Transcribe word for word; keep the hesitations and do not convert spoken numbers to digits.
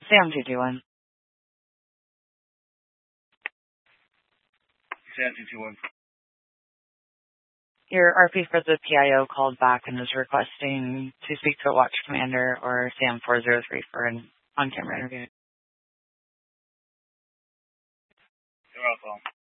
Sam two two one. Sam two two one. Your R P for the P I O called back and is requesting to speak to a watch commander or Sam four zero three for an on-camera interview. You're welcome.